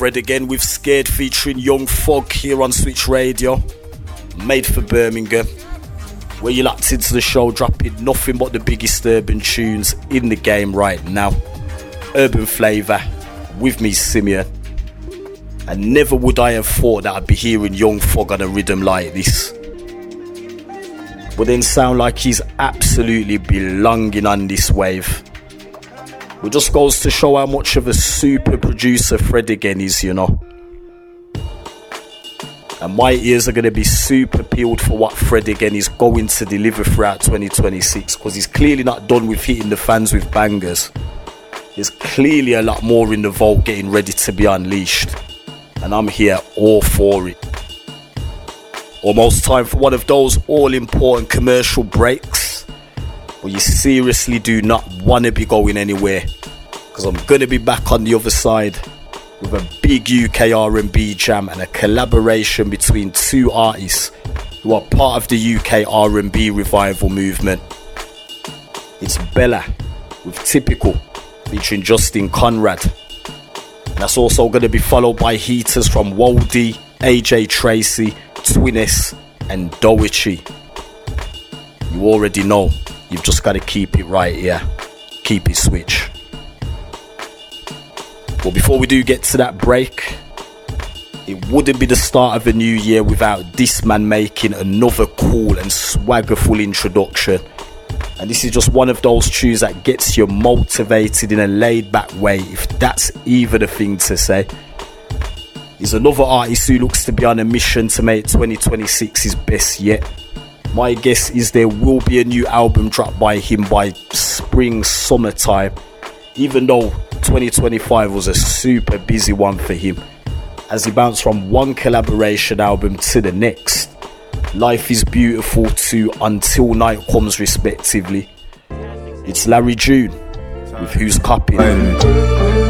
Fred again with Scared featuring Young Fog here on Switch Radio. Made for Birmingham. Where you locked into the show, dropping nothing but the biggest urban tunes in the game right now. Urban flavour with me, Simeon. And never would I have thought that I'd be hearing Young Fog on a rhythm like this. But then sound like he's absolutely belonging on this wave. It just goes to show how much of a super producer Fred again is, you know. And my ears are going to be super peeled for what Fred again is going to deliver throughout 2026, because he's clearly not done with hitting the fans with bangers. There's clearly a lot more in the vault getting ready to be unleashed. And I'm here all for it. Almost time for one of those all-important commercial breaks. But you seriously do not want to be going anywhere, because I'm going to be back on the other side with a big UK R&B jam and a collaboration between two artists who are part of the UK R&B revival movement. It's Bella with Typical featuring Justin Conrad. And that's also going to be followed by heaters from Woldy, AJ Tracy, Twiness and Doichi. You already know, you've just got to keep it right here. Keep it Switch. But before we do get to that break, it wouldn't be the start of a new year without this man making another cool and swaggerful introduction. And this is just one of those tunes that gets you motivated in a laid back way, if that's even a thing to say. He's another artist who looks to be on a mission to make 2026 his best yet. My guess is there will be a new album dropped by him by spring, summertime, even though 2025 was a super busy one for him, as he bounced from one collaboration album to the next. Life is Beautiful to Until Night Comes respectively. It's Larry June with Who's Copying.